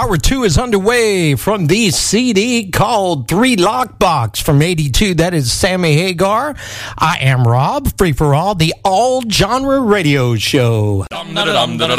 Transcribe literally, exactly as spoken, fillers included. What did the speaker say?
Hour two is underway from the C D called Three Lockbox from eighty-two. That is Sammy Hagar. I am Rob, free for all, the all genre radio show. Dum da dum da